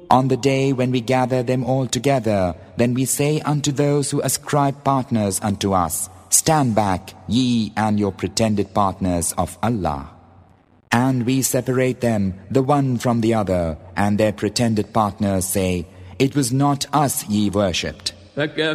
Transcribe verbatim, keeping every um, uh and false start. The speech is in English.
On the day when we gather them all together, then we say unto those who ascribe partners unto us, stand back, ye and your pretended partners of Allah. And we separate them, the one from the other, and their pretended partners say, it was not us ye worshipped.